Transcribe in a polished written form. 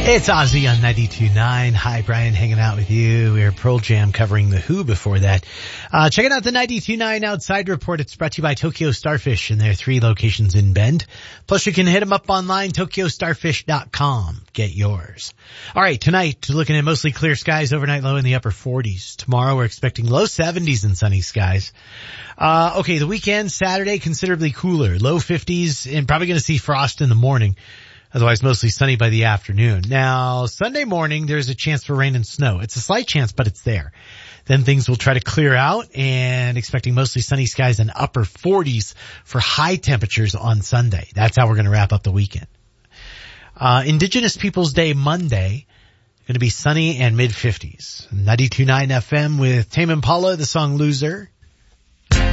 It's Ozzy on 92.9. Hi, Brian, hanging out with you. We're Pearl Jam covering The Who before that. Checking out the 92.9 Outside Report. It's brought to you by Tokyo Starfish, and there are 3 locations in Bend. Plus, you can hit them up online, tokyostarfish.com. Get yours. All right, tonight, looking at mostly clear skies, overnight low in the upper 40s. Tomorrow, we're expecting low 70s and sunny skies. Okay, the weekend, Saturday, considerably cooler, low 50s, and probably going to see frost in the morning. Otherwise, mostly sunny by the afternoon. Now, Sunday morning, there's a chance for rain and snow. It's a slight chance, but it's there. Then things will try to clear out, and expecting mostly sunny skies and upper 40s for high temperatures on Sunday. That's how we're going to wrap up the weekend. Indigenous Peoples Day Monday, going to be sunny and mid-50s. 92.9 FM with Tame Impala, the song Loser.